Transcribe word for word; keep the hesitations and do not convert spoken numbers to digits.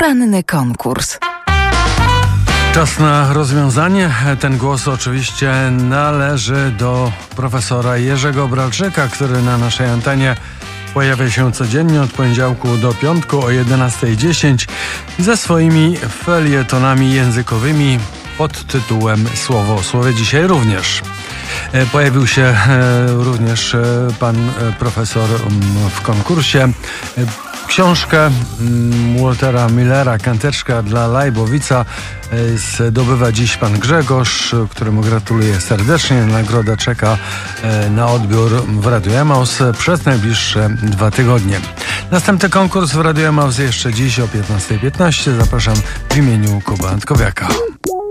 Poranny konkurs. Czas na rozwiązanie. Ten głos oczywiście należy do profesora Jerzego Bralczyka, który na naszej antenie pojawia się codziennie od poniedziałku do piątku o jedenasta dziesięć ze swoimi felietonami językowymi pod tytułem Słowo o słowie. Dzisiaj również pojawił się również pan profesor w konkursie. Książkę Waltera Millera, Kanteczka dla Lajbowica, zdobywa dziś pan Grzegorz, któremu gratuluję serdecznie. Nagroda czeka na odbiór w Radiu Emaus przez najbliższe dwa tygodnie. Następny konkurs w Radiu Emaus jeszcze dziś o piętnasta piętnaście. Zapraszam w imieniu Kuby Antkowiaka.